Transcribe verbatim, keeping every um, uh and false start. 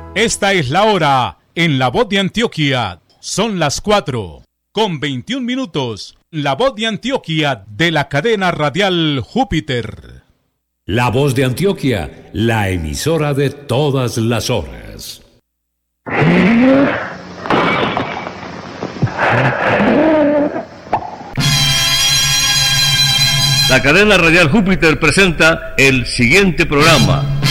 Esta es la hora en La Voz de Antioquia. Son las cuatro con veintiún minutos. La Voz de Antioquia de la cadena radial Júpiter. La Voz de Antioquia, la emisora de todas las horas. La cadena radial Júpiter presenta el siguiente programa.